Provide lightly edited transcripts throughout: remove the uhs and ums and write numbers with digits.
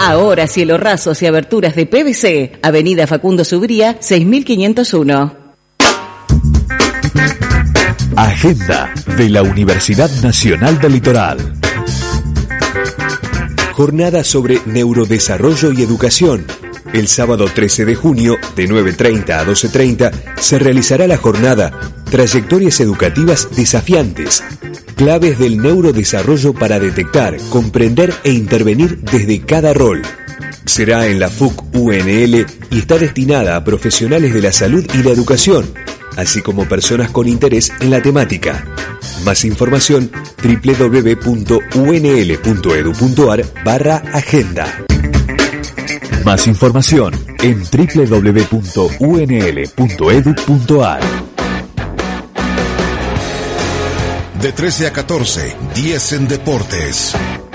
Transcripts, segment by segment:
Ahora cielos rasos y aberturas de PVC. Avenida Facundo Subría, 6501. Agenda de la Universidad Nacional del Litoral. Jornada sobre neurodesarrollo y educación. El sábado 13 de junio, de 9:30 a 12:30, se realizará la jornada Trayectorias Educativas Desafiantes. Claves del neurodesarrollo para detectar, comprender e intervenir desde cada rol. Será en la FUC UNL y está destinada a profesionales de la salud y la educación, así como personas con interés en la temática. Más información www.unl.edu.ar/agenda. Más información en www.unl.edu.ar. De 13 a 14, 10 en Deportes.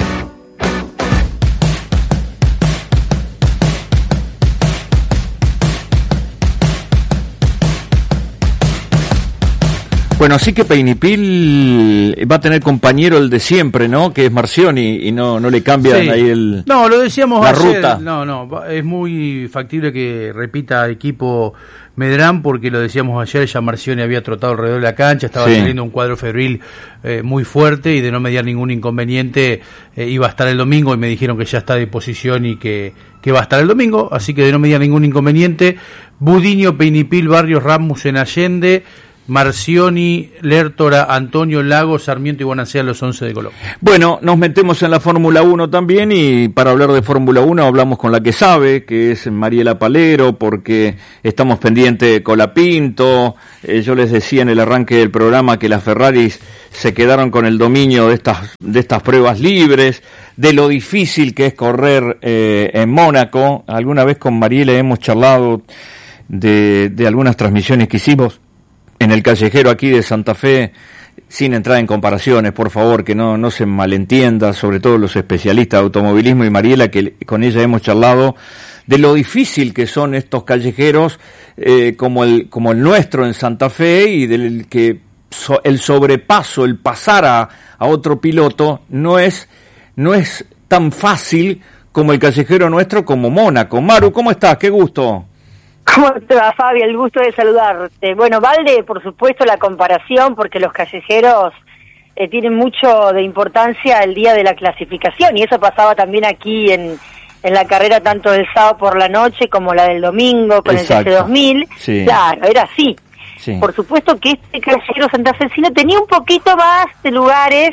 Bueno, así que Peinipil va a tener compañero el de siempre, ¿no? Que es Marcioni y no le cambian ahí No, lo decíamos la ayer. ruta. No, es muy factible que repita equipo Medrán, porque lo decíamos ayer, ya Marcioni había trotado alrededor de la cancha, estaba teniendo un cuadro febril muy fuerte, y de no mediar ningún inconveniente iba a estar el domingo, y me dijeron que ya está a disposición y que va a estar el domingo, así que de no mediar ningún inconveniente. Budiño, Peinipil, Barrios, Ramos en Allende, Marcioni, Lertora, Antonio, Lago, Sarmiento y Bonancea, los 11 de Colombia. Bueno, nos metemos en la Fórmula 1 también, y para hablar de Fórmula 1 hablamos con la que sabe, que es Mariela Palero, porque estamos pendientes de Colapinto. Yo les decía en el arranque del programa que las Ferraris se quedaron con el dominio de estas pruebas libres, de lo difícil que es correr en Mónaco. Alguna vez con Mariela hemos charlado de algunas transmisiones que hicimos en el callejero aquí de Santa Fe, sin entrar en comparaciones, por favor, que no se malentienda, sobre todo los especialistas de automovilismo, y Mariela, que con ella hemos charlado de lo difícil que son estos callejeros, como el nuestro en Santa Fe, y del que el sobrepaso, el pasar a otro piloto, no es tan fácil como el callejero nuestro, como Mónaco. Maru, ¿cómo estás? Qué gusto. ¿Cómo te va, Fabi? El gusto de saludarte. Bueno, vale, por supuesto, la comparación, porque los callejeros tienen mucho de importancia el día de la clasificación, y eso pasaba también aquí en la carrera, tanto del sábado por la noche como la del domingo con Exacto. el TC2000. Sí. Claro, era así. Sí. Por supuesto que este callejero santafesino tenía un poquito más de lugares,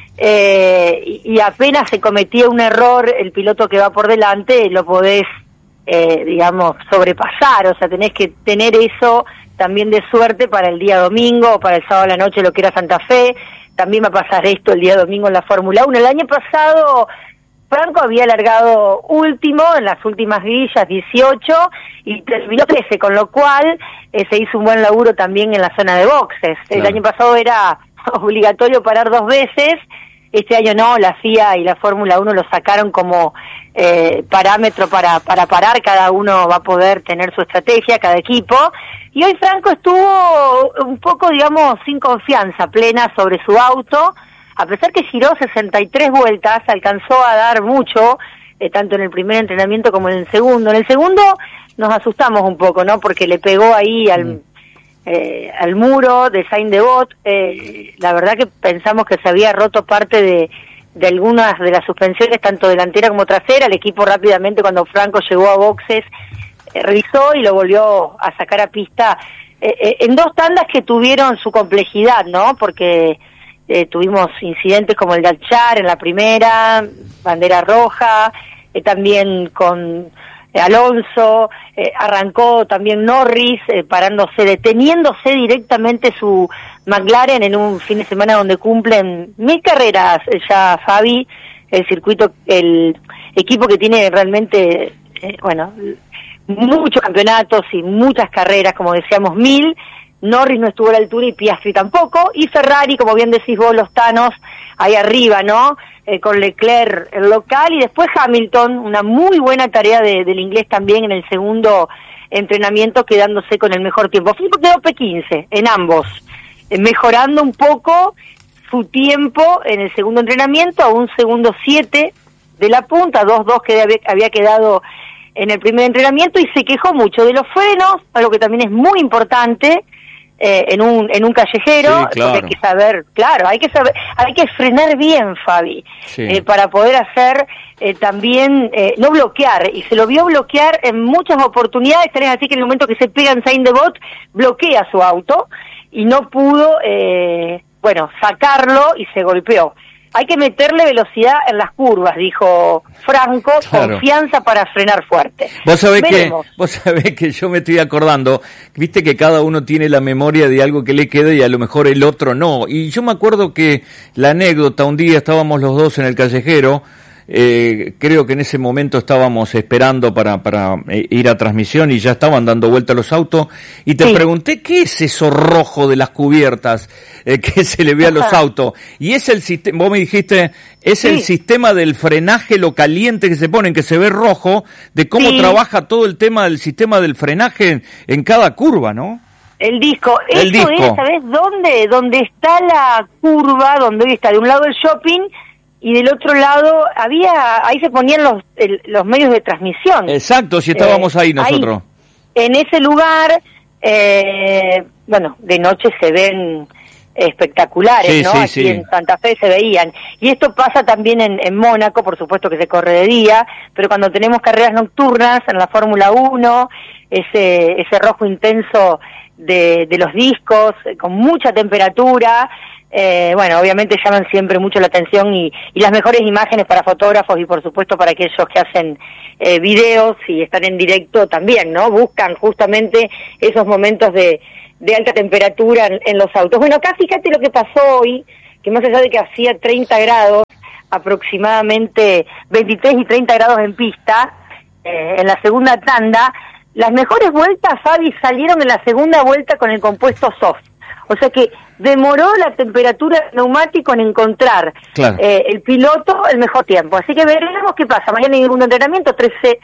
y apenas se cometía un error, el piloto que va por delante lo podés sobrepasar, o sea, tenés que tener eso también de suerte para el día domingo o para el sábado a la noche, lo que era Santa Fe. También va a pasar esto el día domingo en la Fórmula 1. El año pasado Franco había largado último en las últimas grillas, 18, y terminó 13, con lo cual se hizo un buen laburo también en la zona de boxes. El año pasado era obligatorio parar 2 veces. Este año no, la FIA y la Fórmula 1 lo sacaron como parámetro para parar. Cada uno va a poder tener su estrategia, cada equipo. Y hoy Franco estuvo un poco, sin confianza plena sobre su auto. A pesar que giró 63 vueltas, alcanzó a dar mucho, tanto en el primer entrenamiento como en el segundo. En el segundo nos asustamos un poco, ¿no? Porque le pegó ahí al muro de Sainte-Devote. La verdad que pensamos que se había roto parte de algunas de las suspensiones, tanto delantera como trasera. El equipo rápidamente, cuando Franco llegó a boxes, revisó y lo volvió a sacar a pista en 2 tandas que tuvieron su complejidad, ¿no? Porque tuvimos incidentes como el de Alchar en la primera, bandera roja, también con Alonso, arrancó también Norris, deteniéndose directamente su McLaren en un fin de semana donde cumplen 1000 carreras ya, Fabi, el circuito, el equipo que tiene realmente, muchos campeonatos y muchas carreras, como decíamos, 1000. Norris no estuvo a la altura y Piastri tampoco, y Ferrari, como bien decís vos, los tanos ahí arriba, ¿no? Con Leclerc el local, y después Hamilton, una muy buena tarea del inglés también en el segundo entrenamiento, quedándose con el mejor tiempo. Filippo quedó P15 en ambos, mejorando un poco su tiempo en el segundo entrenamiento a 1 segundo 7 de la punta, 2-2 que había quedado en el primer entrenamiento, y se quejó mucho de los frenos, algo que también es muy importante en un callejero. Sí, claro. Porque hay que saber, hay que frenar bien, Fabi, sí. Para poder hacer también, no bloquear, y se lo vio bloquear en muchas oportunidades, tenés así que en el momento que se pega en Saint Devot, bloquea su auto, y no pudo, sacarlo, y se golpeó. Hay que meterle velocidad en las curvas, dijo Franco, claro. Confianza para frenar fuerte. Vos sabés que yo me estoy acordando, viste que cada uno tiene la memoria de algo que le queda y a lo mejor el otro no. Y yo me acuerdo que la anécdota, un día estábamos los dos en el callejero, creo que en ese momento estábamos esperando para ir a transmisión y ya estaban dando vuelta los autos, y te pregunté, ¿qué es eso rojo de las cubiertas que se le ve a los autos? Y es el sistema, vos me dijiste, es el sistema del frenaje, lo caliente que se ponen, que se ve rojo, de cómo trabaja todo el tema del sistema del frenaje en cada curva, ¿no? El disco. Es, ¿sabés dónde? Donde está la curva, donde hoy está de un lado el shopping, y del otro lado ahí se ponían los medios de transmisión. Exacto, si estábamos ahí nosotros. Ahí, en ese lugar, de noche se ven espectaculares, ¿no? Aquí en Santa Fe se veían. Y esto pasa también en Mónaco, por supuesto que se corre de día, pero cuando tenemos carreras nocturnas en la Fórmula 1, ese rojo intenso de los discos, con mucha temperatura, obviamente llaman siempre mucho la atención y las mejores imágenes para fotógrafos y por supuesto para aquellos que hacen videos y están en directo también, ¿no? Buscan justamente esos momentos de alta temperatura en los autos. Bueno, acá fíjate lo que pasó hoy, que más allá de que hacía 30 grados, aproximadamente 23 y 30 grados en pista, en la segunda tanda, las mejores vueltas, Fabi, salieron en la segunda vuelta con el compuesto soft. O sea que demoró la temperatura del neumático en encontrar el piloto el mejor tiempo. Así que veremos qué pasa. Mañana hay un entrenamiento,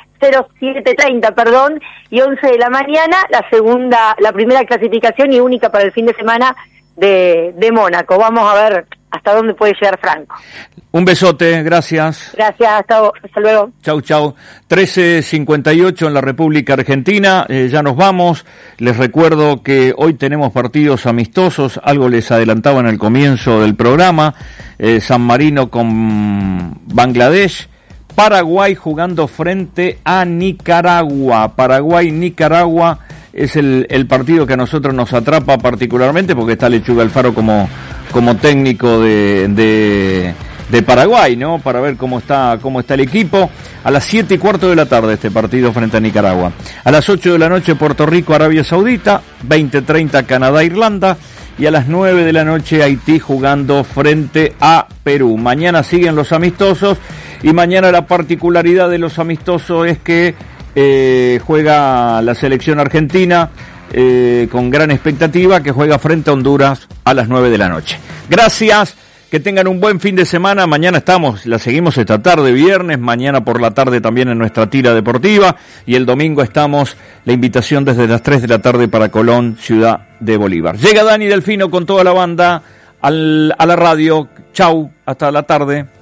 07:30, y 11 de la mañana, la primera clasificación y única para el fin de semana de Mónaco. Vamos a ver hasta dónde puede llegar Franco. Un besote, gracias. Gracias, hasta luego. Chau. 13:58 en la República Argentina, ya nos vamos. Les recuerdo que hoy tenemos partidos amistosos, algo les adelantaba en el comienzo del programa, San Marino con Bangladesh, Paraguay jugando frente a Nicaragua. Paraguay-Nicaragua es el partido que a nosotros nos atrapa particularmente porque está Lechuga Alfaro como técnico de Paraguay, ¿no? Para ver cómo está el equipo. A las 7:15 de la tarde este partido frente a Nicaragua. A las 8 de la noche Puerto Rico, Arabia Saudita, 20:30 Canadá, Irlanda, y a las 9 de la noche Haití jugando frente a Perú. Mañana siguen los amistosos y mañana la particularidad de los amistosos es que juega la selección argentina con gran expectativa, que juega frente a Honduras a las 9 de la noche. Gracias, que tengan un buen fin de semana. Mañana la seguimos esta tarde, viernes, mañana por la tarde también en nuestra tira deportiva, y el domingo estamos, la invitación desde las 3 de la tarde para Colón, Ciudad de Bolívar. Llega Dani Delfino con toda la banda a la radio. Chau, hasta la tarde.